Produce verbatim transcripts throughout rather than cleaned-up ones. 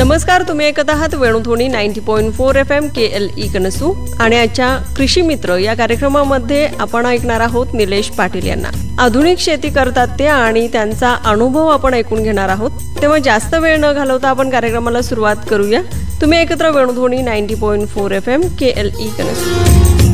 नमस्कार, तुम्ही ऐकत आहात Venudhwani ninety point four F M के एल ई कनसू आणि आजच्या कृषी मित्र या कार्यक्रमामध्ये आपण ऐकणार आहोत निलेश पाटील यांना. आधुनिक शेती करतात ते आणि त्यांचा अनुभव आपण ऐकून घेणार आहोत. तेव्हा जास्त वेळ न घालवता आपण कार्यक्रमाला सुरुवात करूया. तुम्ही एकत्र Venudhwani ninety point four F M के एल ई कनसू.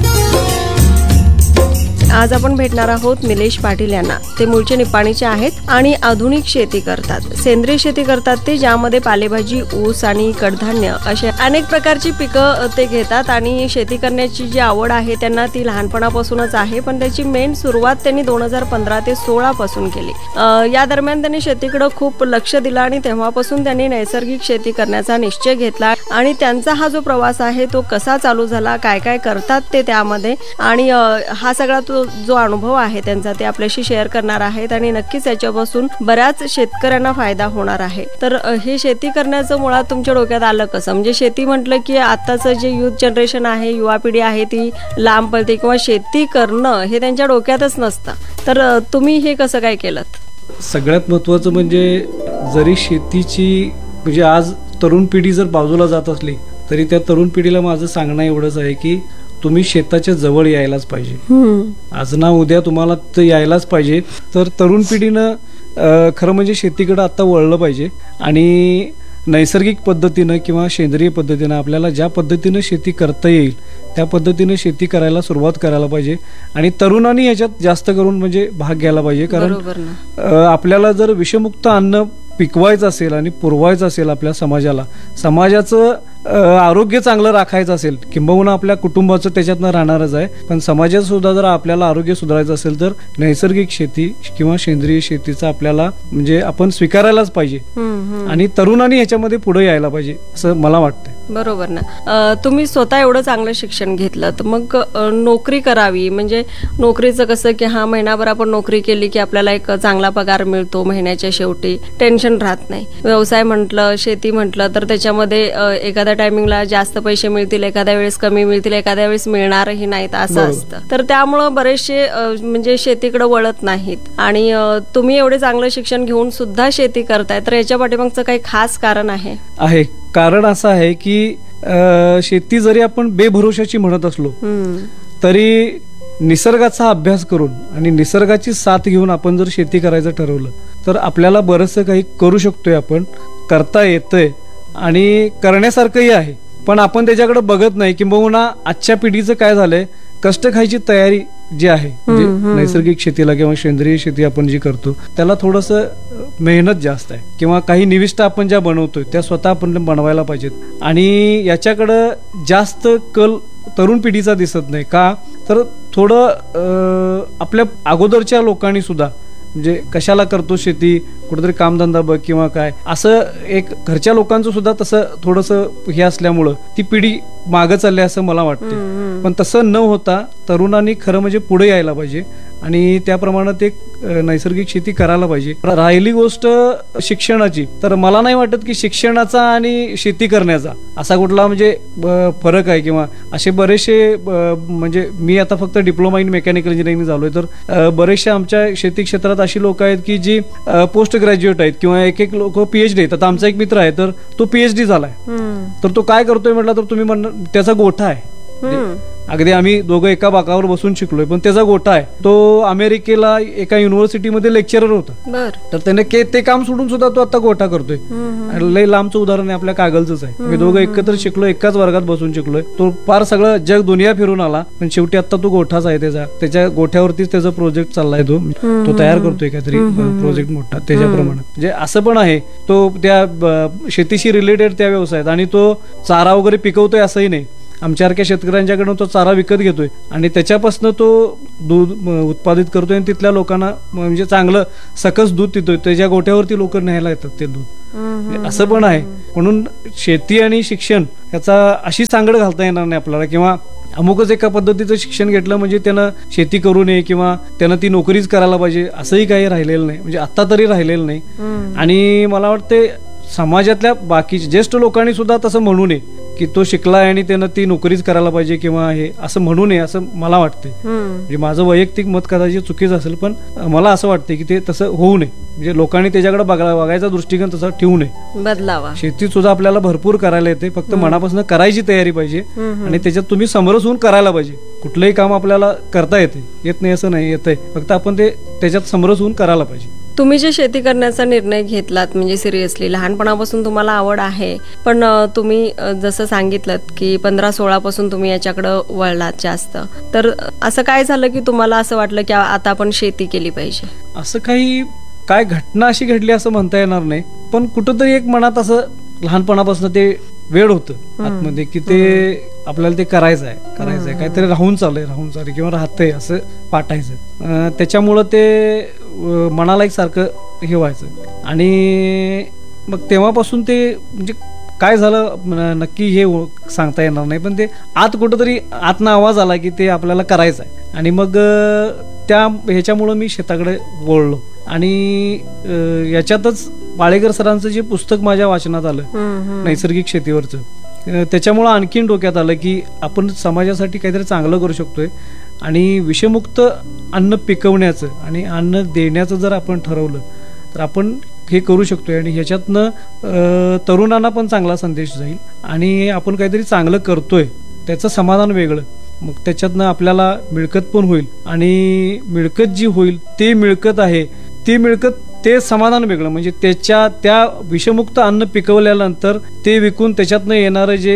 आज आपण भेटणार आहोत निलेश पाटील यांना. ते मूळचे निपाणीचे आहेत आणि आधुनिक शेती करतात. सेंद्रिय शेती करतात ते, ज्यामध्ये पालेभाजी, ऊस आणि कडधान्य अशा अनेक प्रकारची पिकं ते घेतात. आणि शेती करण्याची जी आवड आहे त्यांना ती लहानपणापासूनच आहे, पण त्याची मेन सुरुवात त्यांनी दोन हजार पंधरा ते सोळा पासून केली. या दरम्यान त्यांनी शेतीकडे खूप लक्ष दिलं आणि तेव्हापासून त्यांनी नैसर्गिक शेती करण्याचा निश्चय घेतला. आणि त्यांचा हा जो प्रवास आहे तो कसा चालू झाला, काय काय करतात ते त्यामध्ये, आणि हा सगळा तो जो अनुभव आहे त्यांचा ते आपल्याशी शेअर करणार आहेत. आणि नक्कीच याच्यापासून बऱ्याच शेतकऱ्यांना फायदा होणार आहे. तर हे शेती करण्याचं मुळात तुमच्या डोक्यात आलं कसं? म्हणजे शेती म्हटलं की आताचं जे युथ जनरेशन आहे, युवा पिढी आहे, ती लांब पडते किंवा शेती करणं हे त्यांच्या डोक्यातच नसतं. तर तुम्ही हे कसं काय केलं? सगळ्यात महत्त्वाचं म्हणजे जरी शेतीची म्हणजे आज तरुण पिढी जर बाजूला जात असली तरी त्या तरुण पिढीला माझं सांगणं एवढंच आहे की तुम्ही शेताच्या जवळ यायलाच पाहिजे. आज ना उद्या तुम्हाला ते यायलाच पाहिजे. तर तरुण पिढीनं खरं म्हणजे शेतीकडे आता वळलं पाहिजे आणि नैसर्गिक पद्धतीनं किंवा सेंद्रिय पद्धतीनं आपल्याला ज्या पद्धतीनं शेती करता येईल त्या पद्धतीनं शेती करायला सुरुवात करायला पाहिजे. आणि तरुणांनी याच्यात जास्त करून म्हणजे भाग घ्यायला पाहिजे. कारण आपल्याला जर विषमुक्त अन्न पिकवायचं असेल आणि पुरवायचं असेल आपल्या समाजाला, समाजाचं आरोग्य चांगलं राखायचं असेल, किंबहुना आपल्या कुटुंबाचं त्याच्यातनं राहणारच आहे, पण समाजात सुद्धा जर आपल्याला आरोग्य सुधारायचं असेल तर नैसर्गिक शेती किंवा सेंद्रिय शेतीचा आपल्याला म्हणजे आपण स्वीकारायलाच पाहिजे. आणि तरुणांनी ह्याच्यामध्ये पुढे यायला पाहिजे असं मला वाटतंय. बरोबर ना. तुम्ही स्वतः एवढं चांगलं शिक्षण घेतलं तर मग नोकरी करावी म्हणजे नोकरीचं कसं की हा महिनाभर आपण नोकरी केली की आपल्याला एक चांगला पगार मिळतो, महिन्याच्या शेवटी टेन्शन राहत नाही. व्यवसाय म्हटलं, शेती म्हटलं तर त्याच्यामध्ये एखाद्या टायमिंगला जास्त पैसे मिळतील, एखाद्या वेळेस कमी मिळतील, एखाद्या वेळेस मिळणारही नाहीत असं असतं. तर त्यामुळं बरेचसे म्हणजे शेतीकडे वळत नाहीत. आणि तुम्ही एवढे चांगलं शिक्षण घेऊन सुद्धा शेती करताय, तर याच्या पाठीमागचं काही खास कारण आहे? आहे कारण असं आहे की शेती जरी आपण बेभरोशाची म्हणत असलो तरी निसर्गाचा अभ्यास करून आणि निसर्गाची साथ घेऊन आपण जर शेती करायचं ठरवलं तर आपल्याला बरंचसं काही करू शकतोय, आपण करता येतंय आणि करण्यासारखंही आहे. पण आपण त्याच्याकडे बघत नाही. किंबहुना आजच्या पिढीचं काय झालंय, कष्ट खायची तयारी जी आहे म्हणजे नैसर्गिक शेतीला किंवा सेंद्रिय शेती आपण जी करतो त्याला थोडंसं मेहनत जास्त आहे, किंवा काही निविष्ठा आपण ज्या बनवतोय त्या स्वतः आपण बनवायला पाहिजेत. आणि याच्याकडं जास्त कल तरुण पिढीचा दिसत नाही. का तर थोडं आपल्या अगोदरच्या लोकांनी सुद्धा म्हणजे कशाला करतो शेती, कुठेतरी कामधंदा बघ किंवा काय असं एक घरच्या लोकांचं सुद्धा तसं थोडंसं हे असल्यामुळं ती पिढी मागं चालली असं मला वाटतं. पण तसं न होता तरुणांनी खरं म्हणजे पुढे यायला पाहिजे आणि त्याप्रमाणे ते नैसर्गिक शेती करायला पाहिजे. राहिली गोष्ट शिक्षणाची, तर मला नाही वाटत की शिक्षणाचा आणि शेती करण्याचा असा कुठला म्हणजे फरक आहे किंवा असे बरेचसे म्हणजे मी आता फक्त डिप्लोमा इन मेकॅनिकल इंजिनिअरिंग झालोय, तर बरेचसे आमच्या शेती क्षेत्रात अशी लोक आहेत की जी पोस्ट ग्रॅज्युएट आहेत किंवा एक एक लोक पीएचडी आहेत. आता आमचा एक मित्र आहे तर तो पीएचडी झालाय, तर तो काय करतोय म्हटलं तर तुम्ही म्हणणार त्याचा गोठा आहे. अगदी आम्ही दोघं एका बाकावर बसून शिकलोय, पण त्याचा गोठा आहे. तो अमेरिकेला एका युनिव्हर्सिटीमध्ये लेक्चरर होता, तर त्याने ते काम सोडून सुद्धा तो आता गोठा करतोय. लय लांबचं उदाहरण आहे, आपल्या कागलच आहे. मी दोघं एकत्र शिकलो, एकाच वर्गात बसून शिकलोय. तो फार सगळं जग दुनिया फिरून आला, पण शेवटी आता तो गोठाच आहे त्याचा. त्याच्या गोठ्यावरतीच त्याचा प्रोजेक्ट चाललाय, तो तो तयार करतोय काहीतरी प्रोजेक्ट मोठा त्याच्याप्रमाणे. म्हणजे असं पण आहे, तो त्या शेतीशी रिलेटेड त्या व्यवसायात आणि तो चारा वगैरे पिकवतोय असंही नाही. आमच्यासारख्या शेतकऱ्यांच्याकडून तो चारा विकत घेतोय आणि त्याच्यापासून तो दूध उत्पादित करतोय आणि तिथल्या लोकांना म्हणजे चांगलं सकस दूध देतोय. त्याच्या गोठ्यावरती लोक न्यायला येतात ते दूध. असं पण आहे. म्हणून शेती आणि शिक्षण याचा अशी सांगड घालता येणार नाही आपल्याला, किंवा अमुकच एका पद्धतीचं शिक्षण घेतलं म्हणजे त्यानं शेती करू नये किंवा त्यानं ती नोकरीच करायला पाहिजे असंही काही राहिलेलं नाही, म्हणजे आता तरी राहिलेलं नाही. आणि मला वाटते समाजातल्या बाकी ज्येष्ठ लोकांनी सुद्धा तसं म्हणू नये की तो शिकला आहे आणि त्यानं ती नोकरीच करायला पाहिजे किंवा हे असं म्हणू नये असं मला वाटते. म्हणजे माझं वैयक्तिक मत कदाचित चुकीचं असेल, पण मला असं वाटतं की ते तसं होऊ नये. म्हणजे लोकांनी त्याच्याकडे बघा बघायचा दृष्टिकोन तसा ठेवू नये, बदलावा. शेती सुद्धा आपल्याला भरपूर करायला येते, फक्त मनापासून करायची तयारी पाहिजे आणि त्याच्यात तुम्ही समरस होऊन करायला पाहिजे. कुठलंही काम आपल्याला करता येते, येत नाही असं नाही, येतंय, फक्त आपण ते त्याच्यात समरस होऊन करायला पाहिजे. तुम्ही जे शेती करण्याचा निर्णय घेतलात म्हणजे सिरियसली लहानपणापासून तुम्हाला आवड आहे, पण तुम्ही जसं सांगितलं की पंधरा सोळा पासून तुम्ही याच्याकडे वळलात जास्त, तर असं काय झालं की तुम्हाला असं वाटलं की आता आपण शेती केली पाहिजे? असं काही काय घटना अशी घडली असं म्हणता येणार नाही, पण कुठंतरी एक मनात असं लहानपणापासून ते वेळ होतं आतमध्ये की ते आपल्याला ते करायचं आहे करायचं आहे काहीतरी राहून चाललंय राहून चाललंय किंवा राहतंय असं वाटायचं. त्याच्यामुळं ते मनाला एक सारखं हे व्हायचं आणि मग तेव्हापासून ते म्हणजे काय झालं नक्की हे सांगता येणार नाही, पण ते आत कुठंतरी आतनं आवाज आला की ते आपल्याला करायचं आहे. आणि मग त्या ह्याच्यामुळं मी शेताकडे वळलो आणि याच्यातच पाळेकर सरांचं जे पुस्तक माझ्या वाचनात आलं नैसर्गिक शेतीवरचं, त्याच्यामुळं आणखीन डोक्यात आलं की आपण समाजासाठी काहीतरी चांगलं करू शकतोय आणि विषमुक्त अन्न पिकवण्याचं आणि अन्न देण्याचं जर आपण ठरवलं तर आपण हे करू शकतोय आणि ह्याच्यातनं तरुणांना पण चांगला संदेश जाईल आणि आपण काहीतरी चांगलं करतोय त्याचं समाधान वेगळं. मग त्याच्यातनं आपल्याला मिळकत पण होईल आणि मिळकत जी होईल ते मिळकत आहे ती मिळकत ते समाधान वेगळं. म्हणजे त्याच्या त्या विषमुक्त अन्न पिकवल्यानंतर ते विकून त्याच्यातनं येणारं जे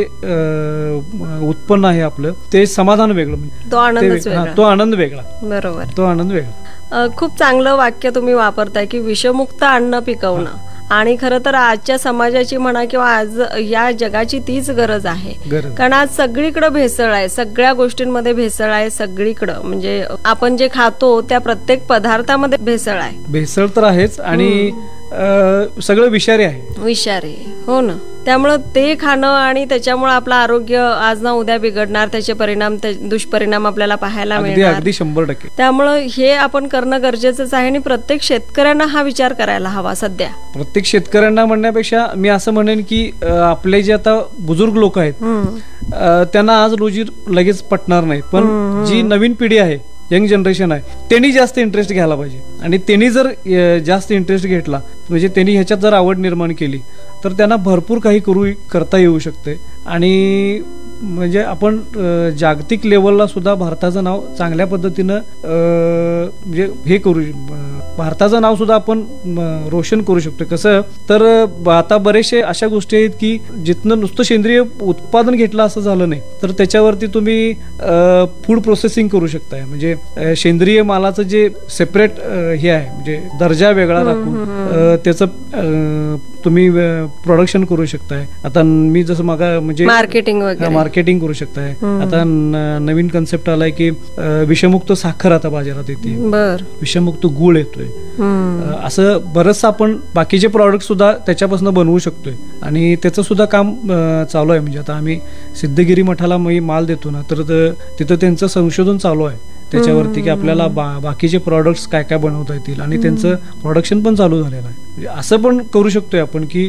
उत्पन्न आहे आपलं ते समाधान वेगळं, म्हणजे तो आनंद तो आनंद वेगळा. बरोबर, तो आनंद वेगळा. खूप चांगलं वाक्य तुम्ही वापरताय की विषमुक्त अन्न पिकवणं, आणि खरं तर आजच्या समाजाची म्हणा किंवा आज या जगाची तीच गरज आहे. कारण आज सगळीकडे भेसळ आहे, सगळ्या गोष्टींमध्ये भेसळ आहे सगळीकडं. म्हणजे आपण जे खातो त्या प्रत्येक पदार्थामध्ये भेसळ आहे. भेसळ तर आहेच आणि सगळं विषारी आहे, विषारी. हो ना, त्यामुळं ते खाणं आणि त्याच्यामुळे आपलं आरोग्य आज ना उद्या बिघडणार, त्याचे परिणाम दुष्परिणाम आपल्याला पाहायला मिळणार अगदी शंभर टक्के. त्यामुळं हे आपण करणं गरजेचंच आहे आणि प्रत्येक शेतकऱ्यांना हा विचार करायला हवा. सध्या प्रत्येक शेतकऱ्यांना म्हणण्यापेक्षा मी असं म्हणेन की आपले जे आता बुजुर्ग लोक आहेत त्यांना आज रोजी लगेच पटणार नाही, पण जी नवीन पिढी आहे, यंग जनरेशन आहे, त्यांनी जास्त इंटरेस्ट घ्यायला पाहिजे. आणि त्यांनी जर जास्त इंटरेस्ट घेतला म्हणजे त्यांनी ह्याच्यात जर आवड निर्माण केली तर त्यांना भरपूर काही करू करता येऊ शकते. आणि म्हणजे आपण जागतिक लेवलला सुद्धा भारताचं नाव चांगल्या पद्धतीनं म्हणजे हे करू, भारताचं नाव सुद्धा आपण रोशन करू शकतो. कसं तर आता बरेचसे अशा गोष्टी आहेत की जिथनं नुसतं सेंद्रिय उत्पादन घेतलं असं झालं नाही, तर त्याच्यावरती तुम्ही फूड प्रोसेसिंग करू शकताय. म्हणजे सेंद्रिय मालाचं जे सेपरेट हे आहे म्हणजे दर्जा वेगळा राखून त्याचं तुम्ही प्रोडक्शन करू शकताय. आता मी जसं मागा म्हणजे मार्केटिंग मार्केटिंग करू शकताय. आता नवीन कन्सेप्ट आलाय की विषमुक्त साखर आता बाजारात येते, विषमुक्त गुळ येतोय. असं बरंच आपण बाकीचे प्रॉडक्ट सुद्धा त्याच्यापासून बनवू शकतोय आणि त्याचं सुद्धा काम चालू आहे. म्हणजे आता आम्ही सिद्धगिरी मठाला माल देतो ना, तर तिथं त्यांचं संशोधन चालू आहे त्याच्यावरती की आपल्याला बाकीचे प्रॉडक्ट्स काय काय बनवता येतील आणि त्यांचं प्रोडक्शन पण चालू झालेलं आहे. असं पण करू शकतोय आपण की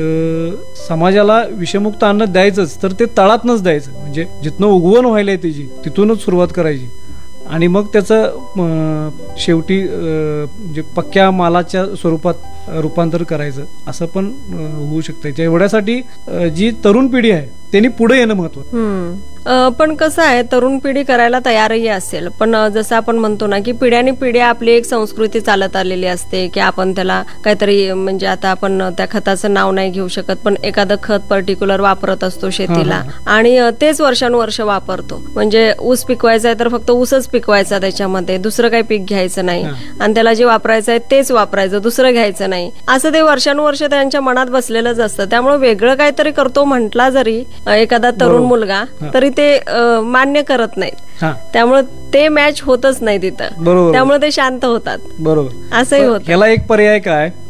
समाजाला विषमुक्त अन्न द्यायचंच तर ते तळातनच द्यायचं. म्हणजे जिथनं उगवण व्हायला त्याची तिथूनच सुरुवात करायची आणि मग त्याचं शेवटी म्हणजे पक्क्या मालाच्या स्वरूपात रूपांतर करायचं, असं पण होऊ शकतं. एवढ्यासाठी जी तरुण पिढी आहे त्यांनी पुढे येणं महत्वाचं. पण कसं आहे, तरुण पिढी करायला तयारही असेल, पण जसं आपण म्हणतो ना की पिढ्यानी पिढ्या आपली एक संस्कृती चालत आलेली असते की आपण त्याला काहीतरी म्हणजे आता आपण त्या खताचं नाव नाही घेऊ शकत, पण एखादं खत पर्टिक्युलर वापरत असतो शेतीला आणि तेच वर्षानुवर्ष वापरतो. म्हणजे ऊस पिकवायचा आहे तर फक्त ऊसच पिकवायचा, त्याच्यामध्ये दुसरं काही पीक घ्यायचं नाही आणि त्याला जे वापरायचं आहे तेच वापरायचं, दुसरं घ्यायचं नाही. असं ते वर्षानुवर्ष त्यांच्या मनात बसलेलंच असतं. त्यामुळे वेगळं काहीतरी करतो म्हटला जरी एखादा तरुण मुलगा तरी ते मान्य करत नाहीत. त्यामुळे ते मॅच होतच नाही तिथं, त्यामुळे ते शांत होतात. बरोबर, असंही होत. याला एक पर्याय काय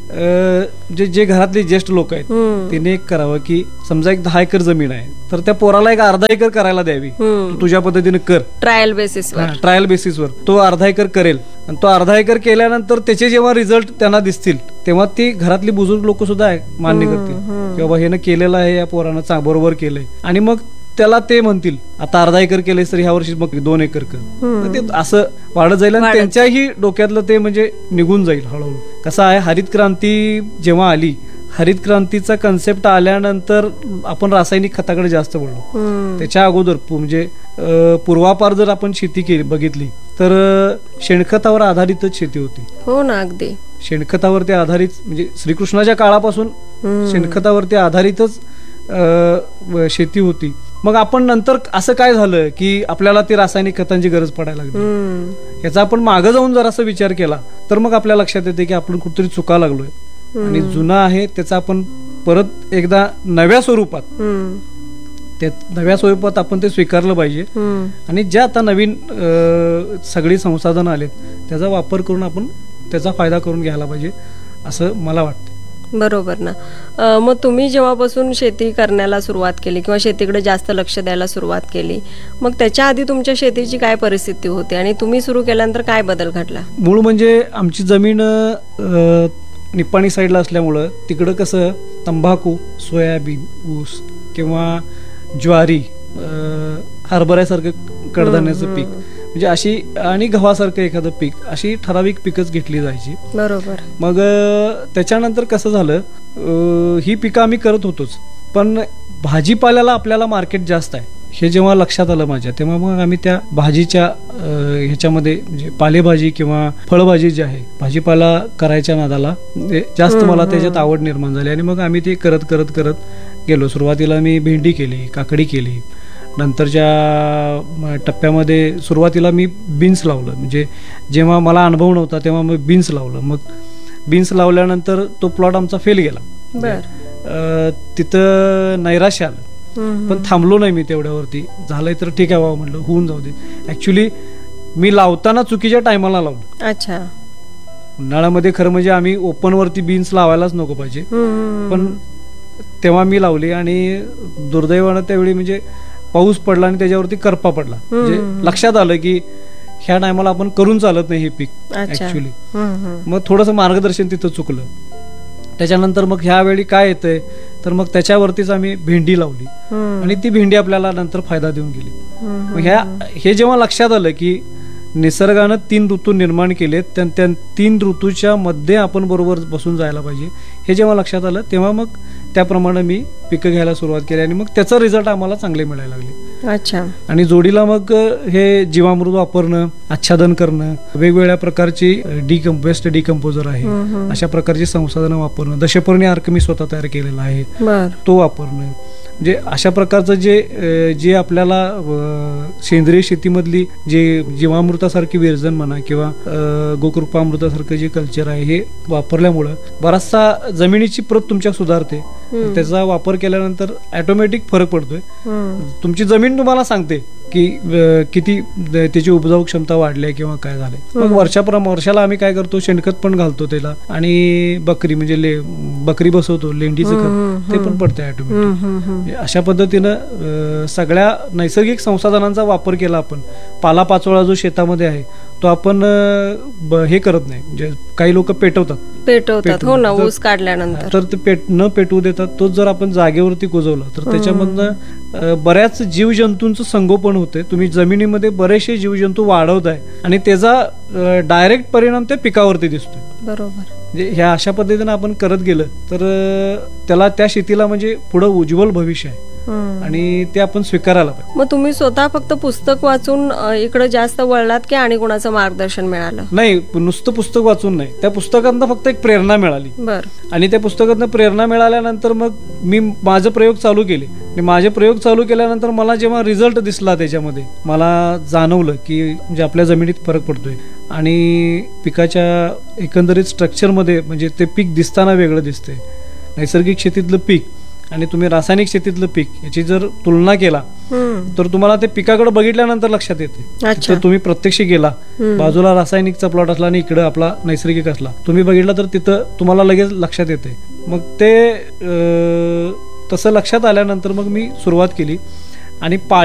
अं, जे जे घरातले ज्येष्ठ लोक आहेत हम्म. तिने एक करावं की समजा एक दहा एकर जमीन आहे तर त्या पोराला एक अर्धा एकर करायला द्यावी. हम्म. तू तुझ्या पद्धतीने कर, ट्रायल बेसिसवर. ट्रायल बेसिसवर तो अर्धा एकर करेल आणि तो अर्धा एकर केल्यानंतर त्याचे जेव्हा रिझल्ट त्यांना दिसतील तेव्हा ती घरातली बुजुर्ग लोक सुद्धा मान्य करतील की बाबा हे केलेलं आहे, या पोरानं चा बरोबर केलंय, आणि मग त्याला ते म्हणतील आता अर्धा एकर केले तर ह्या वर्षी मग दोन एकर कर. तर ते असं वाढत जाईल आणि त्यांच्याही डोक्यातलं ते म्हणजे निघून जाईल हळूहळू. कसं आहे, हरित क्रांती जेव्हा आली, हरित क्रांतीचा कन्सेप्ट आल्यानंतर आपण रासायनिक खताकडे जास्त वळलो. त्याच्या अगोदर म्हणजे अं, पूर्वापार जर आपण शेती केली बघितली तर अं, शेणखतावर आधारितच शेती होती. हो ना, अगदी शेणखतावरती आधारित म्हणजे श्रीकृष्णाच्या काळापासून शेणखतावरती आधारितच अं, शेती होती. मग आपण नंतर असं काय झालं की आपल्याला ती रासायनिक खतांची गरज पडायला लागली. याचा आपण मागं जाऊन जर असा विचार केला तर मग आपल्या लक्षात येते की आपण कुठेतरी चुका लागलोय आणि जुना आहे त्याचा आपण परत एकदा नव्या स्वरूपात ते नव्या स्वरूपात आपण ते स्वीकारलं पाहिजे. आणि ज्या आता नवीन सगळी संसाधनं आलेत त्याचा वापर करून आपण त्याचा फायदा करून घ्यायला पाहिजे असं मला वाटतं. बरोबर ना. मग तुम्ही जेव्हापासून शेती करण्याला सुरुवात केली किंवा शेतीकडे जास्त लक्ष द्यायला सुरुवात केली, मग त्याच्या आधी तुमच्या शेतीची काय परिस्थिती होती आणि तुम्ही सुरू केल्यानंतर काय बदल घडला? मूळ म्हणजे आमची जमीन निपाणी साईडला असल्यामुळं तिकडं कसं तंबाखू, सोयाबीन, ऊस किंवा ज्वारी, हरभऱ्यासारखं कडधान्याचं पीक म्हणजे अशी आणि गव्हासारखं एखादं पीक अशी ठराविक पिकच घेतली जायची. बरोबर. मग त्याच्यानंतर कसं झालं, ही पिकं आम्ही करत होतोच पण भाजीपाल्याला आपल्याला मार्केट जास्त आहे हे जेव्हा लक्षात आलं माझ्या, तेव्हा मग आम्ही त्या भाजीच्या ह्याच्यामध्ये म्हणजे पालेभाजी किंवा फळभाजी जी आहे भाजीपाला करायच्या नादाला जास्त मला त्याच्यात आवड निर्माण झाली आणि मग आम्ही ते करत करत करत गेलो. सुरुवातीला मी भेंडी केली, काकडी केली, नंतरच्या टप्प्यामध्ये सुरुवातीला मी बीन्स लावलं. म्हणजे जेव्हा मला अनुभव नव्हता तेव्हा मी बीन्स लावलं. मग बीन्स लावल्यानंतर तो प्लॉट आमचा फेल गेला. तिथं नैराश्य आलं पण थांबलो नाही मी तेवढ्यावरती. झालंय तर ठीक आहे बाबा म्हटलं, होऊन जाऊ दे. ऍक्च्युली मी लावताना चुकीच्या टायमाला लावलं. अच्छा. उन्हाळ्यामध्ये खरं म्हणजे आम्ही ओपन वरती बीन्स लावायलाच नको पाहिजे पण तेव्हा मी लावली आणि दुर्दैवानं त्यावेळी म्हणजे पाऊस पडला आणि त्याच्यावरती करपा पडला. म्हणजे लक्षात आलं की ह्या टायमाला आपण करून चालत नाही हे पीक ऍक्च्युली. मग थोडंसं मार्गदर्शन तिथं चुकलं. त्याच्यानंतर मग ह्या वेळी काय येतंय तर मग त्याच्यावरतीच आम्ही भेंडी लावली आणि ती भेंडी आपल्याला नंतर फायदा देऊन गेली. मग ह्या हे जेव्हा लक्षात आलं की निसर्गानं तीन ऋतू निर्माण केलेत, त्या तीन ऋतूच्या मध्ये आपण बरोबर बसून जायला पाहिजे हे जेव्हा लक्षात आलं तेव्हा मग त्याप्रमाणे मी पिकं घ्यायला सुरुवात केली आणि मग त्याचा रिझल्ट आम्हाला चांगले मिळायला लागले. अच्छा. आणि जोडीला मग हे जीवामृत वापरणं, आच्छादन करणं, वेगवेगळ्या प्रकारची डिकंप वेस्ट डिकंपोजर आहे अशा प्रकारची संसाधनं वापरणं, दशपर्णी अर्क मी स्वतः तयार केलेला आहे तो वापरणं, म्हणजे अशा प्रकारचं जे जे आपल्याला सेंद्रिय शेतीमधली जे जीवामृतासारखी विरजन म्हणा किंवा गोकृपामृतासारखं जे कल्चर आहे हे वापरल्यामुळं बराचसा जमिनीची प्रत तुमच्या सुधारते. त्याचा वापर केल्यानंतर ऑटोमॅटिक फरक पडतोय. तुमची जमीन तुम्हाला सांगते की किती त्याची उपजाऊ क्षमता वाढली किंवा काय झालंय. मग वर्षाप्रम वर्षाला आम्ही काय करतो, शेणखत पण घालतो त्याला आणि बकरी म्हणजे ले बकरी बसवतो, लेंडीचं खत ते पण पडतंय ऑटोमॅटिक. अशा पद्धतीनं सगळ्या नैसर्गिक संसाधनांचा वापर केला आपण. पाला पाचोळा जो शेतामध्ये आहे तो आपण हे करत नाही, म्हणजे काही लोक पेटवतात पेटवतात हो ना ऊस काढल्यानंतर, तर ते पेट न पेटवू देतात. तोच जर आपण जागेवरती कुजवला तर त्याच्यामधनं बऱ्याच जीवजंतूंचं संगोपन होते. तुम्ही जमिनीमध्ये बरेचसे जीवजंतू वाढवताय आणि त्याचा डायरेक्ट परिणाम त्या पिकावरती दिसतोय. बरोबर. म्हणजे ह्या अशा पद्धतीने आपण करत गेलं तर त्याला त्या शेतीला म्हणजे पुढे उज्ज्वल भविष्य आहे आणि ते आपण स्वीकारायला पाहिजे. मग तुम्ही स्वतः फक्त पुस्तक वाचून इकडे जास्त वळलात की आणि कोणाचं मार्गदर्शन मिळालं? नाही, नुसतं पुस्तक वाचून नाही, त्या पुस्तकातनं फक्त एक प्रेरणा मिळाली. बर. आणि त्या पुस्तकातनं प्रेरणा मिळाल्यानंतर मग मी माझे प्रयोग चालू केले आणि माझे प्रयोग चालू केल्यानंतर मला जेव्हा रिझल्ट दिसला त्याच्यामध्ये मला जाणवलं की म्हणजे आपल्या जमिनीत फरक पडतोय आणि पिकाच्या एकंदरीत स्ट्रक्चरमध्ये म्हणजे ते पीक दिसताना वेगळं दिसतंय. नैसर्गिक शेतीतलं पीक आणि तुम्ही रासायनिक शेतीतलं पीक याची जर तुलना केला हम्म. तर तुम्हाला ते पिकाकडे बघितल्यानंतर लक्षात येते. अच्छा. तर तुम्ही प्रत्यक्ष गेला, बाजूला रासायनिकचा प्लॉट असला आणि इकडे आपला नैसर्गिक असला, तुम्ही बघितला तर तिथं तुम्हाला लगेच लक्षात येते. मग ते अं, तसं लक्षात आल्यानंतर मग मी सुरुवात केली आणि